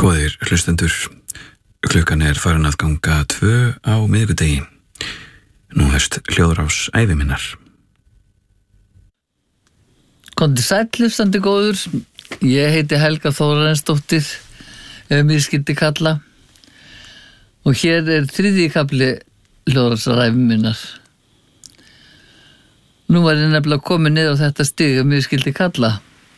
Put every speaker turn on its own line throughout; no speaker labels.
Góðir hlustendur, klukkan farin að ganga 2 á miðvikudegi. Nú hefst hljóðrás ævi minnar.
Komdu sæll, hlustandi góður. Ég heiti Helga Þórarinsdóttir, ef mér skyldi kalla. Og hér 3. kafli hljóðrásar ævi minnar. Nú var ég nefnilega komin niður á þetta stig, ef mér skyldi kalla.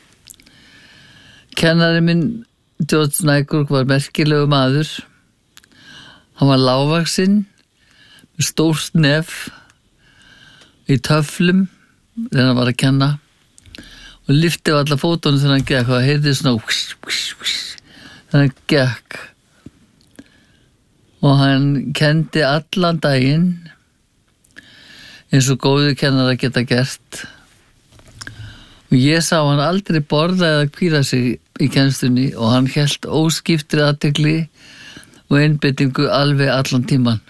Kennari minn George Nygaard var merkilegu maður. Hann var lágvaxinn, með stórt nef, í töflum, þegar hann var að kenna, og lyfti á alla fótunum þegar hann gekk, og það heyrði svona þegar hann gekk. Og hann kenndi allan daginn, eins og góður kennarar geta gert. Og ég sá hann aldrei borða eða hvíla sig í kennslunni og hann hélt óskiptri athygli og einbeitingu alveg allan tíman.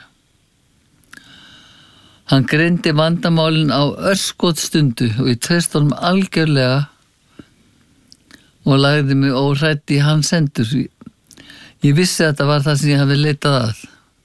Hann greindi vandamálin á örskotsstundu og ég treysti honum algjörlega og lagði mig óhrædd í hans hendur. Ég vissi að þetta var það sem ég hafði leitað að.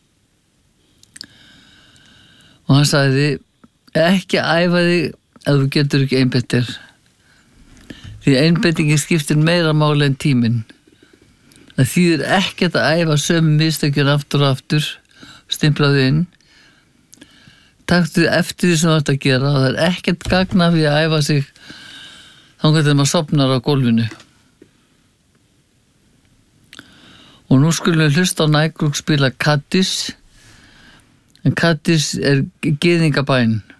Og hann sagði, ekki æfa þig ef þú getur ekki einbeitt þér. Því einbeitingin skiptir meira máli en tíminn. Það þýðir ekkert að æfa sömu mistökin aftur og aftur, stimplaðu inn. Taktu eftir því sem þú ert að gera og það ekkert gagn af því að æfa sig þangað þegar maður sofnar á gólfinu. Og nú skulum við hlusta á Nygaard spila Kaddish. En Kaddish gyðingabæn.